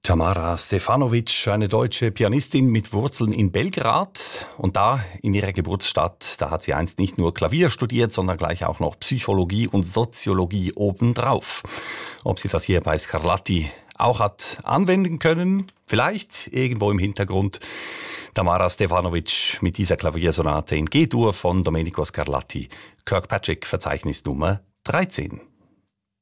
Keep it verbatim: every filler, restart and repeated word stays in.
Tamara Stefanovic, eine deutsche Pianistin mit Wurzeln in Belgrad. Und da, in ihrer Geburtsstadt, da hat sie einst nicht nur Klavier studiert, sondern gleich auch noch Psychologie und Soziologie obendrauf. Ob sie das hier bei Scarlatti auch hat anwenden können, vielleicht irgendwo im Hintergrund. Tamara Stefanovic mit dieser Klaviersonate in G-Dur von Domenico Scarlatti, Kirkpatrick, Verzeichnis Nummer dreizehn.